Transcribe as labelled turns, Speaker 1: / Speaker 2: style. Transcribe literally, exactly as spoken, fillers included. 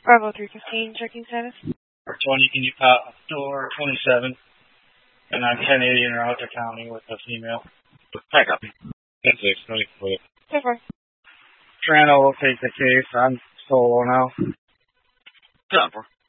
Speaker 1: Bravo three fifteen, checking status.
Speaker 2: twenty, can you pop door twenty-seven? And I'm ten eighty in Rutherford County with a female.
Speaker 3: Back up. ten six, twenty-four.
Speaker 1: So far.
Speaker 2: Toronto will take the case. I'm solo now.
Speaker 3: Done for.